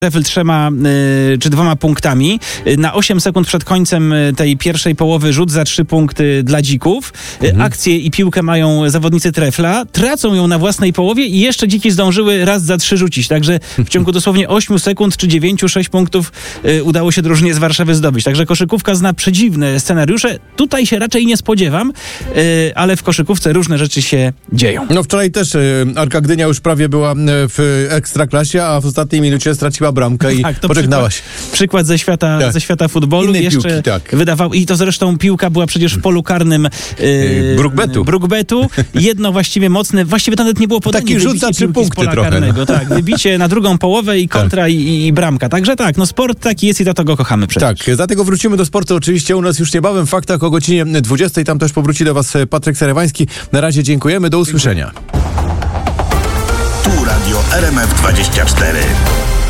Trefl 3 czy 2 punktami. Na 8 sekund przed końcem tej pierwszej połowy rzut za 3 punkty dla dzików. Akcję i piłkę mają zawodnicy Trefla. Tracą ją na własnej połowie i jeszcze dziki zdążyły raz za 3 rzucić. Także w ciągu dosłownie 8 sekund czy 9, 6 punktów udało się drużynie z Warszawy zdobyć. Także koszykówka zna przedziwne scenariusze. Tutaj się raczej nie spodziewam, ale w koszykówce różne rzeczy się dzieją. No wczoraj też Arka Gdynia już prawie była w Ekstraklasie, a w ostatniej minucie straciła bramkę i pożegnałaś. Przykład ze świata futbolu. Innej jeszcze piłki, tak. wydawał, i to zresztą piłka była przecież w polu karnym Brookbetu. Jedno właściwie mocne, właściwie to nawet nie było podanie. Taki rzut za 3 punkty trochę. Karnego, tak, wybicie na drugą połowę i kontra i bramka. Także tak, no sport taki jest i za to go kochamy przecież. Tak, dlatego wrócimy do sportu oczywiście u nas już niebawem w Faktach o godzinie 20. Tam też powróci do was Patryk Serewański. Na razie dziękujemy, do usłyszenia. Tu Radio RMF 24.